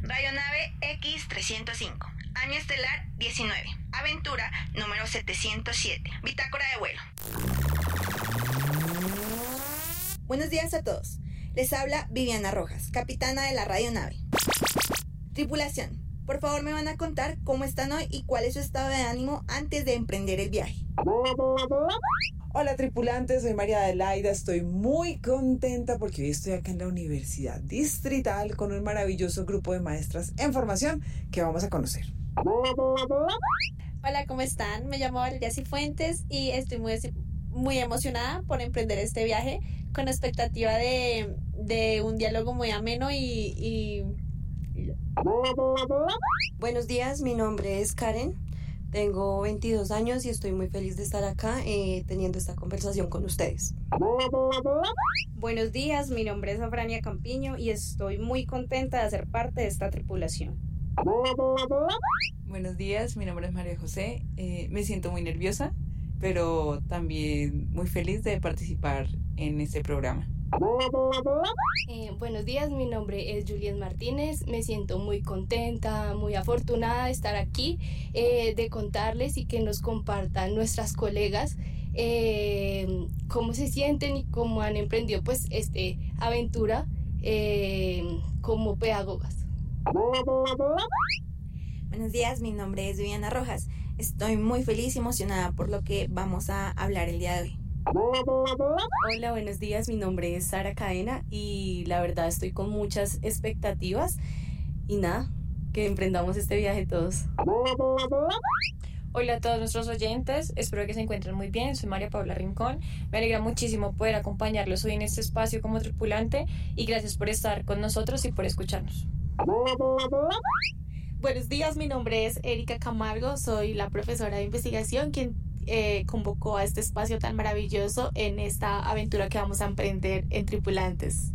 Radionave X305. Año estelar 19. Aventura número 707. Bitácora de vuelo. Buenos días a todos. Les habla Viviana Rojas, capitana de la radionave. Tripulación, por favor me van a contar cómo están hoy y cuál es su estado de ánimo antes de emprender el viaje. Hola tripulantes, soy María Adelaida, estoy muy contenta porque hoy estoy acá en la Universidad Distrital con un maravilloso grupo de maestras en formación que vamos a conocer. Hola, ¿cómo están? Me llamo Valeria Cifuentes y estoy muy emocionada por emprender este viaje con expectativa de un diálogo muy ameno y... Buenos días, mi nombre es Karen, tengo 22 años y estoy muy feliz de estar acá teniendo esta conversación con ustedes. Buenos días, mi nombre es Afrania Campiño y estoy muy contenta de ser parte de esta tripulación. Buenos días, mi nombre es María José, me siento muy nerviosa, pero también muy feliz de participar en este programa. Buenos días, mi nombre es Juliet Martínez, me siento muy contenta, muy afortunada de estar aquí, de contarles y que nos compartan nuestras colegas cómo se sienten y cómo han emprendido pues aventura como pedagogas. Buenos días, mi nombre es Viviana Rojas. Estoy muy feliz y emocionada por lo que vamos a hablar el día de hoy. Hola, buenos días, mi nombre es Sara Cadena y la verdad estoy con muchas expectativas y nada, que emprendamos este viaje todos. Hola a todos nuestros oyentes, espero que se encuentren muy bien, soy María Paula Rincón, me alegra muchísimo poder acompañarlos hoy en este espacio como tripulante y gracias por estar con nosotros y por escucharnos. Buenos días, mi nombre es Erika Camargo, soy la profesora de investigación quien convocó a este espacio tan maravilloso en esta aventura que vamos a emprender en Tripulantes.